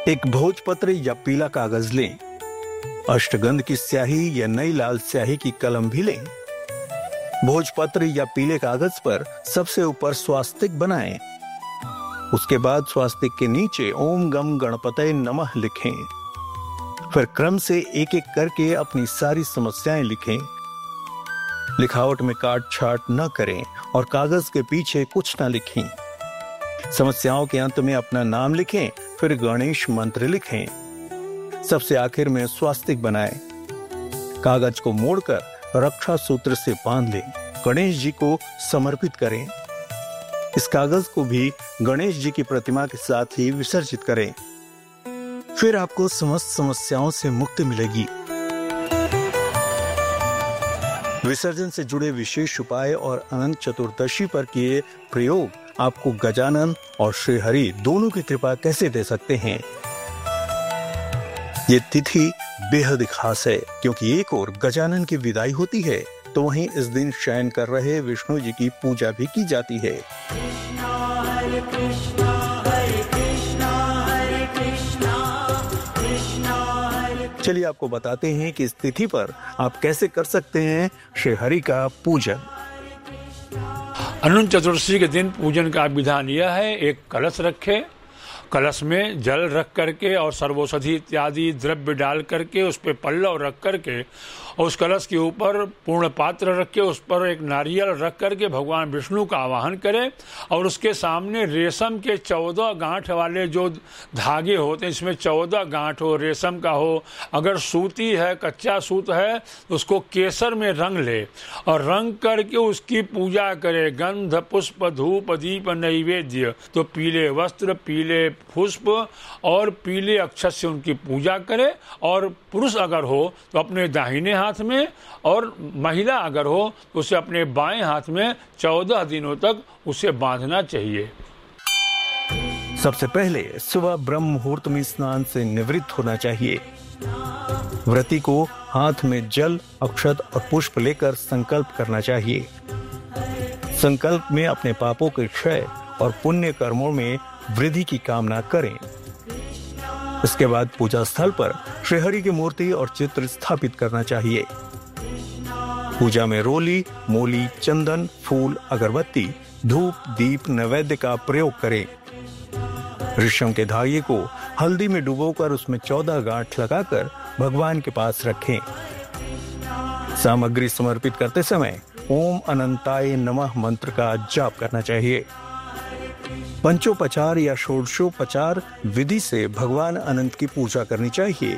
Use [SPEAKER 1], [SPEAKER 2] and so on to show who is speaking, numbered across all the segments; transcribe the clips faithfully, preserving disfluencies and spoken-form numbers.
[SPEAKER 1] एक भोजपत्र या पीला कागज लें। अष्टगंध की स्याही या नई लाल स्याही की कलम भी लें। भोजपत्र या पीले कागज पर सबसे ऊपर स्वास्तिक बनाएं। उसके बाद स्वास्तिक के नीचे ओम गम गणपतये नमः लिखें। फिर क्रम से एक एक करके अपनी सारी समस्याएं लिखें। लिखावट में काट छाट न करें और कागज के पीछे कुछ न लिखें। समस्याओं के अंत में अपना नाम लिखें, फिर गणेश मंत्र लिखें। सबसे आखिर में स्वास्तिक बनाएं। कागज को मोड़कर रक्षा सूत्र से बांध लें। गणेश जी को समर्पित करें। इस कागज को भी गणेश जी की प्रतिमा के साथ ही विसर्जित करें। फिर आपको समस्त समस्याओं से मुक्ति मिलेगी। विसर्जन से जुड़े विशेष उपाय और अनंत चतुर्दशी पर किए प्रयोग आपको गजानन और श्रीहरि दोनों की कृपा कैसे दे सकते हैं। ये तिथि बेहद खास है, क्योंकि एक ओर गजानन की विदाई होती है तो वहीं इस दिन शयन कर रहे विष्णु जी की पूजा भी की जाती है। चलिए आपको बताते हैं कि इस तिथि पर आप कैसे कर सकते हैं श्रीहरि का पूजन।
[SPEAKER 2] अनंत चतुर्दशी के दिन पूजन का विधान यह है, एक कलश रखे, कलश में जल रख करके और सर्वौषधि इत्यादि द्रव्य डाल करके उस पर पल्लव रख करके और उस कलश के ऊपर पूर्ण पात्र रख के उस पर एक नारियल रख करके भगवान विष्णु का आवाहन करें और उसके सामने रेशम के चौदह गांठ वाले जो धागे होते हैं, इसमें चौदह गांठ हो, रेशम का हो, अगर सूती है, कच्चा सूत है, उसको केसर में रंग ले और रंग करके उसकी पूजा करे। गंध पुष्प धूप दीप नैवेद्य, तो पीले वस्त्र, पीले पुष्प और पीले अक्षत से उनकी पूजा करे। और पुरुष अगर हो तो अपने दाहिने हाथ में और महिला अगर हो तो उसे अपने बाएं हाथ में चौदह दिनों तक उसे बांधना चाहिए।
[SPEAKER 1] सबसे पहले सुबह ब्रह्म मुहूर्त में स्नान से निवृत्त होना चाहिए। व्रती को हाथ में जल, अक्षत और पुष्प लेकर संकल्प करना चाहिए। संकल्प में अपने पापों के क्षय और पुण्य कर्मों में वृद्धि की कामना करें। इसके बाद पूजा स्थल पर श्रीहरि की मूर्ति और चित्र स्थापित करना चाहिए। पूजा में रोली, मोली, चंदन, फूल, अगरबत्ती, धूप, दीप, नैवेद्य का प्रयोग करें। रेशम के धागे को हल्दी में डुबोकर उसमें चौदह गांठ लगाकर भगवान के पास रखें। सामग्री समर्पित करते समय ओम अनंताय नमः मंत्र का जाप करना चाहिए। पंचोपचार या षोडशोपचार विधि से भगवान अनंत की पूजा करनी चाहिए।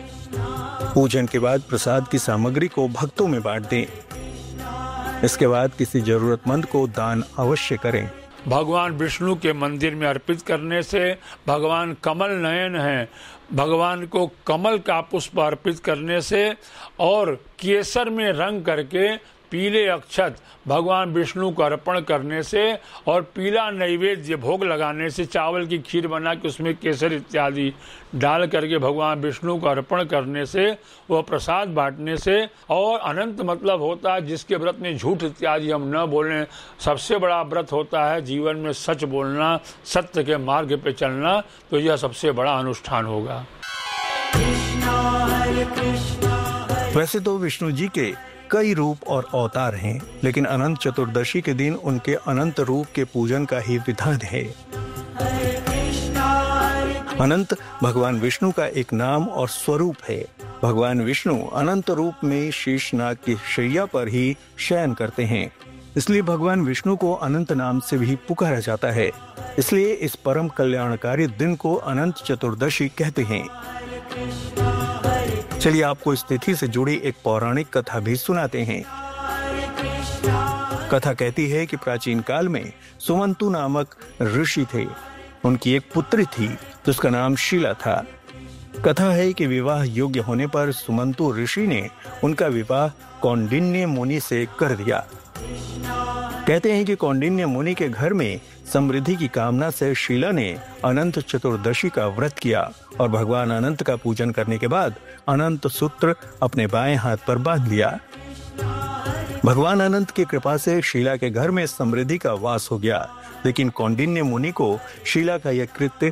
[SPEAKER 1] पूजन के बाद प्रसाद की सामग्री को भक्तों में बांट दें। इसके बाद किसी जरूरतमंद को दान अवश्य करें।
[SPEAKER 2] भगवान विष्णु के मंदिर में अर्पित करने से भगवान कमल नयन हैं, भगवान को कमल का पुष्प अर्पित करने से और केसर में रंग करके पीले अक्षत भगवान विष्णु को अर्पण करने से और पीला नैवेद्य भोग लगाने से, चावल की खीर बना के उसमें केसर इत्यादि डाल करके भगवान विष्णु को अर्पण करने से, वह प्रसाद बांटने से, और अनंत मतलब होता है जिसके व्रत में झूठ इत्यादि हम न बोलें। सबसे बड़ा व्रत होता है जीवन में सच बोलना, सत्य के मार्ग पे चलना, तो यह सबसे बड़ा अनुष्ठान होगा।
[SPEAKER 1] वैसे तो विष्णु जी के कई रूप और अवतार हैं, लेकिन अनंत चतुर्दशी के दिन उनके अनंत रूप के पूजन का ही विधान है। अनंत भगवान विष्णु का एक नाम और स्वरूप है। भगवान विष्णु अनंत रूप में शेषनाग की शैया पर ही शयन करते हैं, इसलिए भगवान विष्णु को अनंत नाम से भी पुकारा जाता है। इसलिए इस परम कल्याणकारी दिन को अनंत चतुर्दशी कहते हैं। चलिए आपको इस तिथि से जुड़ी एक पौराणिक कथा भी सुनाते हैं। कथा कहती है कि प्राचीन काल में सुमंतु नामक ऋषि थे। उनकी एक पुत्री थी जिसका नाम शीला था। कथा है कि विवाह योग्य होने पर सुमंतु ऋषि ने उनका विवाह कौंडिन्य मुनि से कर दिया। कहते हैं कि कौंडिन्य मुनि के घर में समृद्धि की कामना से शीला ने अनंत चतुर्दशी का व्रत किया और भगवान अनंत का पूजन करने के बाद अनंत सूत्र अपने बाएं हाथ पर बांध लिया। भगवान अनंत की कृपा से शीला के घर में समृद्धि का वास हो गया, लेकिन कौंडिन्य मुनि को शीला का यह कृत्य